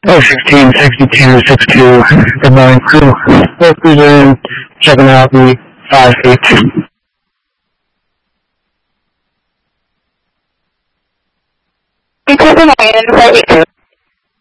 Oh, 166262, good morning crew. We're cruising, checking out the 5 feet. Good morning, 582.